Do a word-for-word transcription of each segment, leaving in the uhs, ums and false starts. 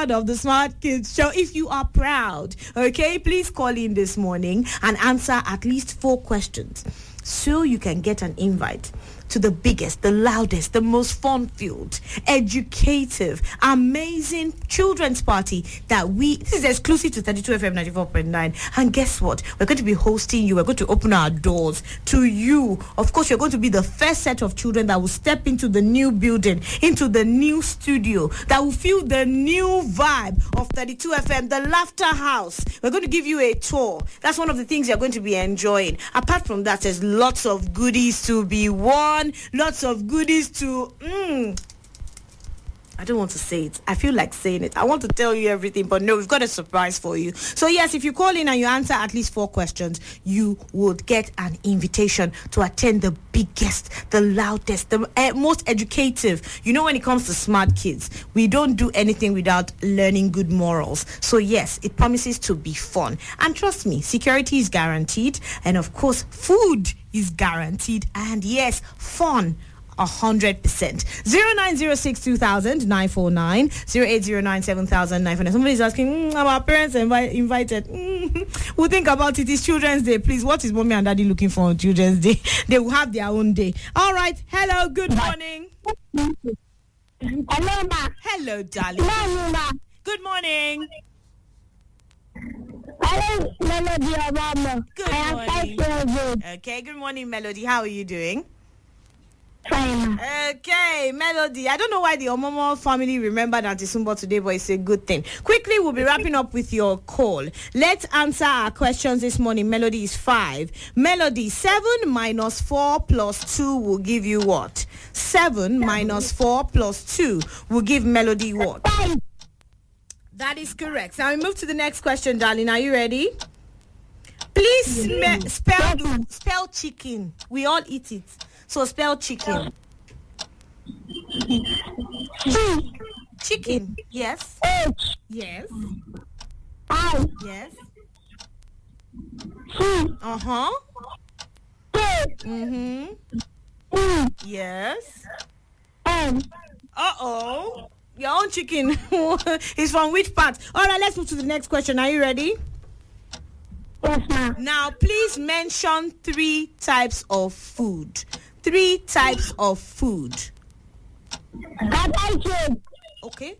part of the Smart Kids Show. If you are proud, okay, please call in this morning and answer at least four questions so you can get an invite to the biggest, the loudest, the most fun-filled, educative, amazing children's party that we, this is exclusive to thirty-two F M ninety-four point nine. And guess what? We're going to be hosting you. We're going to open our doors to you. Of course, you're going to be the first set of children that will step into the new building, into the new studio, that will feel the new vibe of thirty-two F M, the Laughter House. We're going to give you a tour. That's one of the things you're going to be enjoying. Apart from that, there's lots of goodies to be won. Lots of goodies to mm. I don't want to say it. I feel like saying it. I want to tell you everything, but no, we've got a surprise for you. So yes, if you call in and you answer at least four questions, you would get an invitation to attend the biggest, the loudest, the uh, most educative. You know, when it comes to smart kids, we don't do anything without learning good morals. So yes, it promises to be fun. And trust me, security is guaranteed. And of course, food is guaranteed. And yes, fun. A hundred percent. Zero nine zero six two thousand nine four nine zero eight zero nine seven thousand nine four nine. Somebody's asking, mm, are our parents invi- invited? Mm, we'll think about it. It's Children's Day. Please, what is mommy and daddy looking for on Children's Day? They will have their own day. All right. Hello. Good morning. Hello, ma. Hello, darling. Hello, ma. Good morning. Hello, Melody Obama. Good I am morning. five years old. Okay. Good morning, Melody. How are you doing? Fine, ma. Okay, Melody. I don't know why the Omomo family remembered Auntie Sumbo today, but it's a good thing. Quickly, we'll be wrapping up with your call. Let's answer our questions this morning. Melody is five. Melody, seven minus four plus two will give you what? Seven minus four plus two will give Melody what? Five. That is correct. Now we move to the next question, darling. Are you ready? Please spe- spell spell chicken. We all eat it. So spell chicken. C. Chicken. Yes. H. Yes. I. Yes. C. Uh-huh. K. Mm-hmm. E. Yes. N. Uh-oh. Your own chicken is from which part? All right, let's move to the next question. Are you ready? Yes, ma. Now, please mention three types of food. Three types of food. Carbohydrate. Okay.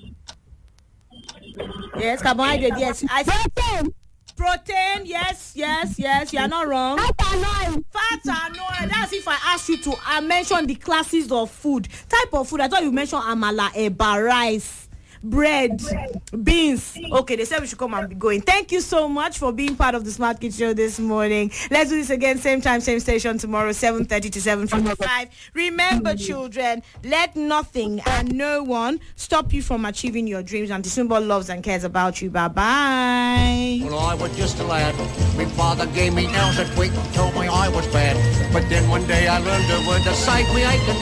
Yes, carbohydrate, yes. I Protein. Protein, yes, yes, yes. You are not wrong. Fat and oil. Fat and oil. That's if I asked you to uh, mention the classes of food. Type of food. I thought you mentioned amala, eba, rice, bread, beans. Okay, they said we should come and be going. Thank you so much for being part of the Smart Kids Show this morning. Let's do this again, same time, same station tomorrow, seven thirty to seven fifty-five. Remember, children, let nothing and no one stop you from achieving your dreams. And the symbol loves and cares about you. Bye-bye. Well, I was just a lad. My father gave me nails that week, told me I was bad. But then one day I learned a word to save me aching